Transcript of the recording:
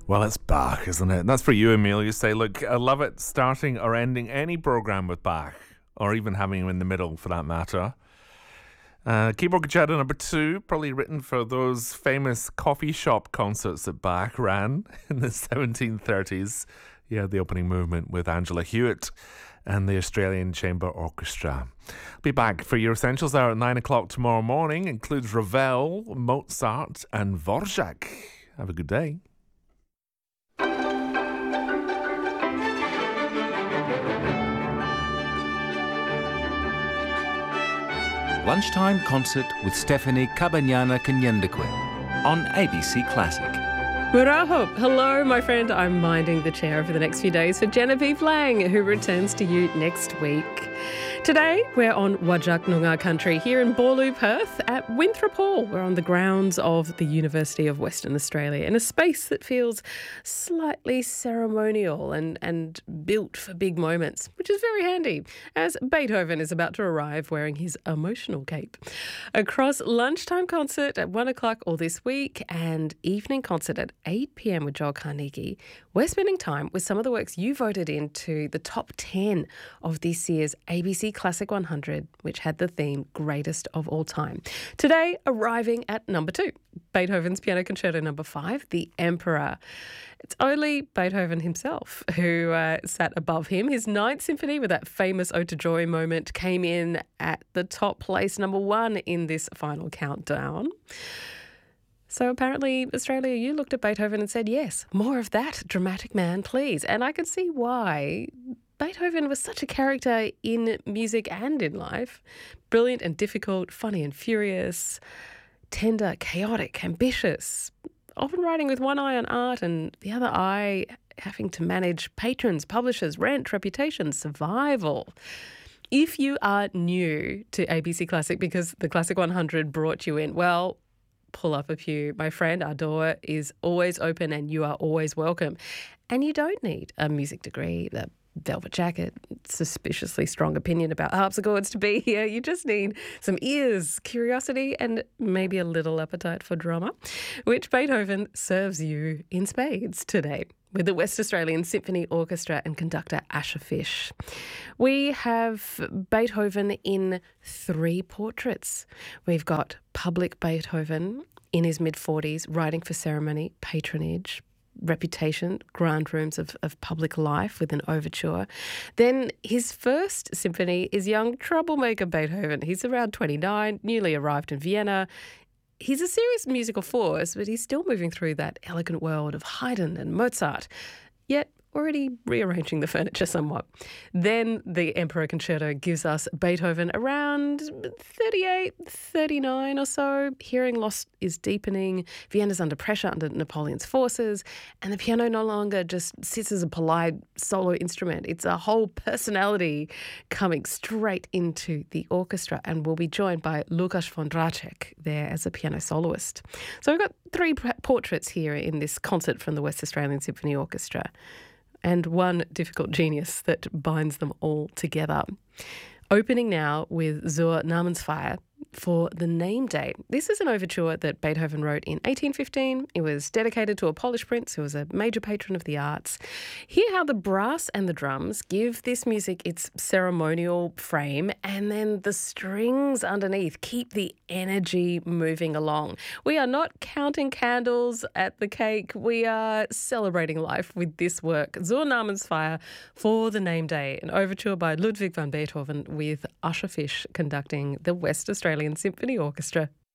Well, it's Bach, isn't it? And that's for you, Emil. You say, look, I love it starting or ending any program with Bach, or even having him in the middle for that matter. Keyboard Concerto number 2, probably written for those famous coffee shop concerts that Bach ran in the 1730s. He had the opening movement with Angela Hewitt and the Australian Chamber Orchestra. Be back for your Essentials Hour at 9 o'clock tomorrow morning. Includes Ravel, Mozart and Dvorak. Have a good day. Lunchtime Concert with Stephanie Kabanyana Kanyendekwe on ABC Classic. Muraho. Hello, my friend. I'm minding the chair for the next few days for Genevieve Lang, who returns to you next week. Today, we're on Whadjuk Noongar country here in Boorloo, Perth at Winthrop Hall. We're on the grounds of the University of Western Australia in a space that feels slightly ceremonial and built for big moments, which is very handy as Beethoven is about to arrive wearing his emotional cape. Across lunchtime concert at 1 o'clock all this week and evening concert at 8 p.m. with Joel Carnegie, we're spending time with some of the works you voted into the top 10 of this year's ABC Classic 100, which had the theme Greatest of All Time. Today, arriving at number 2, Beethoven's Piano Concerto number 5, The Emperor. It's only Beethoven himself who sat above him. His Ninth Symphony, with that famous Ode to Joy moment, came in at the top place, number 1 in this final countdown. So apparently, Australia, you looked at Beethoven and said, yes, more of that dramatic man, please. And I could see why. Beethoven was such a character in music and in life. Brilliant and difficult, funny and furious, tender, chaotic, ambitious, often writing with one eye on art and the other eye having to manage patrons, publishers, rent, reputation, survival. If you are new to ABC Classic because the Classic 100 brought you in, well, pull up a pew. My friend, our door is always open and you are always welcome. And you don't need a music degree, the velvet jacket, suspiciously strong opinion about harpsichords to be here. You just need some ears, curiosity, and maybe a little appetite for drama, which Beethoven serves you in spades today with the West Australian Symphony Orchestra and conductor Asher Fish. We have Beethoven in 3 portraits. We've got public Beethoven in his mid-40s, writing for ceremony, patronage, reputation, grand rooms of public life with an overture. Then his first symphony is young troublemaker Beethoven. He's around 29, newly arrived in Vienna. He's a serious musical force, but he's still moving through that elegant world of Haydn and Mozart, yet already rearranging the furniture somewhat. Then the Emperor Concerto gives us Beethoven around 38, 39 or so. Hearing loss is deepening. Vienna's under pressure under Napoleon's forces, and the piano no longer just sits as a polite solo instrument. It's a whole personality coming straight into the orchestra, and we'll be joined by Lukas Vondracek there as a piano soloist. So we've got 3 portraits here in this concert from the West Australian Symphony Orchestra, and one difficult genius that binds them all together. Opening now with Zur Namensfeier for the name day. This is an overture that Beethoven wrote in 1815. It was dedicated to a Polish prince who was a major patron of the arts. Hear how the brass and the drums give this music its ceremonial frame, and then the strings underneath keep the energy moving along. We are not counting candles at the cake. We are celebrating life with this work, Zur Namensfeier for the name day, an overture by Ludwig van Beethoven with Asher Fish conducting the West Australian Symphony Orchestra.